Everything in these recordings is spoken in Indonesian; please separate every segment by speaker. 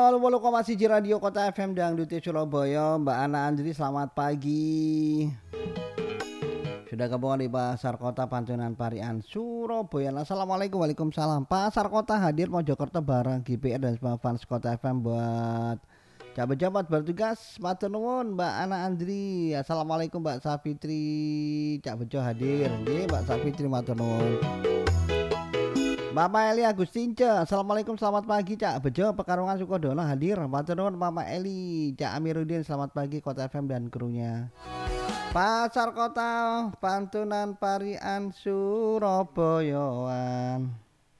Speaker 1: 108,1 Radio Kota FM Dangdut Surabaya. Mbak Ana Andri, selamat pagi. Sudah gabungan di Pasar Kota Pantunan Parian Surabaya. Assalamualaikum. Waalaikumsalam. Pasar Kota hadir Mojokerto bareng GPR dan semua fans Kota FM buat jabat-jabat bertugas. Matur nuwun Mbak Ana Andri. Assalamualaikum Mbak Safitri. Cak Bejo hadir. Nggih Mbak Safitri, matur nuwun. Mama Eli Agustince, assalamualaikum, selamat pagi Cak Bejo Pekarungan Sukodono hadir. Matur nuwun Mama Eli. Cak Amiruddin, selamat pagi Kota FM dan krunya. Pasar Kota Pantunan Parian Surabayaan.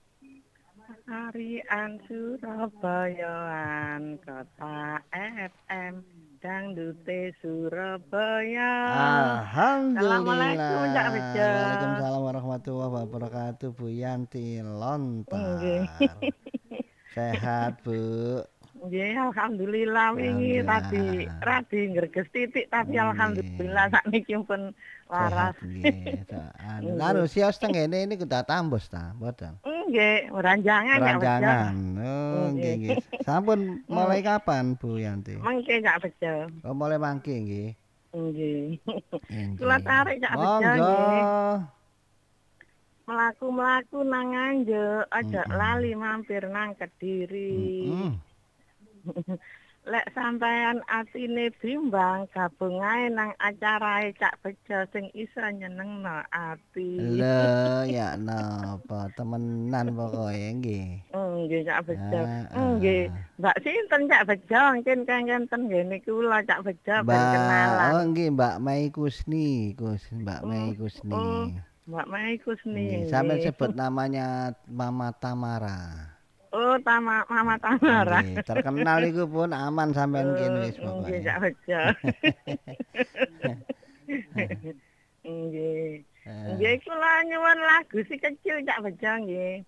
Speaker 2: Parian Surabayaan Kota FM Dangdute Surabaya.
Speaker 1: Alhamdulillah.
Speaker 2: Assalamualaikum Cak Bejo.
Speaker 1: Waalaikumsalam warahmatullahi wabarakatuh. Bu Yanti Lontar. Sehat Bu?
Speaker 2: Nggih, alhamdulillah wingi radi ngreges titik tapi alhamdulillah sakniki pun waras.
Speaker 1: Nggih. Lalu sios tenggene ini kudu tambos ta, mboten?
Speaker 2: Nggih, ranjangan Cak Bejo.
Speaker 1: Ranjangan. Oh, nggih. Sampun mulai kapan Bu Yanti?
Speaker 2: Mengke Cak Bejo.
Speaker 1: Oh, mulai mangke nggih.
Speaker 2: Nggih. Kula tarik Cak Bejo nggih.
Speaker 1: Monggo.
Speaker 2: Melaku-melaku nang Nganjuk, aja lali mampir nang Kediri. Lek sampean atine bimbang gabung ae nang acarae Cak Bejo sing iso nyenengno ati.
Speaker 1: Lho, ya napa temenan pokoke nggih.
Speaker 2: Nggih Cak Bejo. Nggih. Mbak sinten Cak Bejo? Mungkin kengken ngene kula Cak Bejo ben kenalan.
Speaker 1: Oh nggih Mbak Mei Kusni, Mbak Mei Kusni.
Speaker 2: Mbak Mei Kusni.
Speaker 1: Sampai sebut namanya Mama Tamara.
Speaker 2: Oh, Mama Tamara.
Speaker 1: Nggih, terkenal iku pun aman sampean kene wis pokoke.
Speaker 2: Nggih, Cak Bejo. Nggih. Nggih, kula nyuwun lagu si kecil Cak Bejo nggih.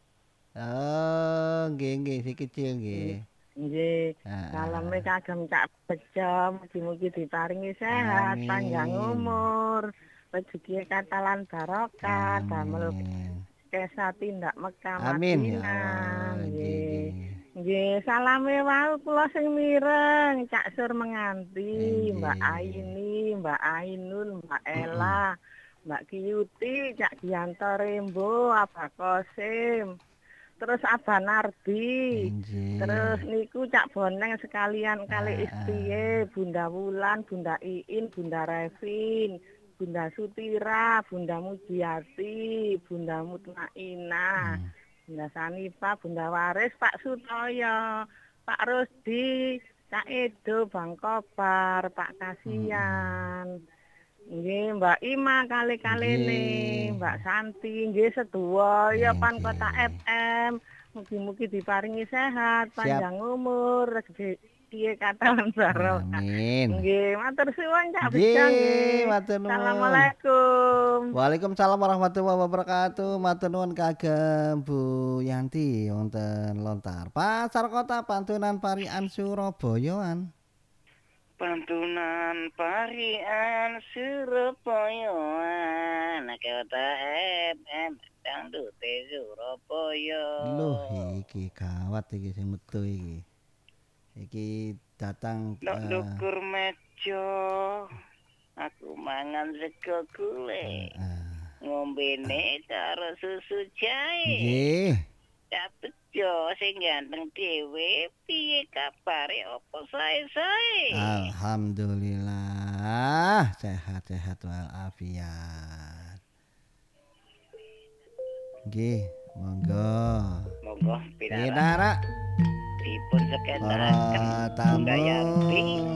Speaker 1: Oh, nggih si kecil nggih.
Speaker 2: Nggih. Salame kagem Cak Bejo, mugi-mugi diparingi sehat, panjang umur, rezeki katalan barokah, damel kesa tindak Mekah Madinah. Nggih. Nggih, salame wau kula sing mireng, Cak Sur Menganti, Mbak Aini, Mbak Ainun, Mbak Ella, Mbak Kiyuti, Cak Dianto Rembo, Abah Kosim, terus Abah Nardi, terus niku Cak Boneng sekalian kali istriye, Bunda Wulan, Bunda Iin, Bunda Revin, Bunda Sutira, Bunda Mujiati, Bunda Mutmainah, Bunda Sanifa, Bunda Waris, Pak Sutoyo, Pak Rusdi, Cak Edo, Bang Kobar, Pak Kasian, nggih Mbak Ima kali-kalene, Mbak Santi, nggih sedaya pan Kota FM, mugi-mugi diparingi sehat, panjang umur, rezeki katalan barokah.
Speaker 1: Amin.
Speaker 2: Nggih, matur suwun Cak Bejo nggih.
Speaker 1: Matur nuwun.
Speaker 2: Assalamualaikum.
Speaker 1: Waalaikumsalam warahmatullahi wabarakatuh. Matur nuwun kagem Bu Yanti wonten Lontar. Pasar Kota Pantunan Parian Surabayaan.
Speaker 3: Pantunan Parian Surabayaan. Kota FM Dangdut Surabaya.
Speaker 1: Loh, iki gawat iki sing metu iki. Iki datang
Speaker 3: dukur meja aku mangan sego gulai ngombene karo susu jahe.
Speaker 1: Nggih.
Speaker 3: Cak Bejo sing ganteng dhewe piye kabare apa sae-sae?
Speaker 1: Alhamdulillah sehat-sehat walafiat. Nggih, monggo.
Speaker 3: Monggo
Speaker 1: Pinara.
Speaker 3: dipun sekendaraken
Speaker 1: tamu
Speaker 3: Bunda Yanti.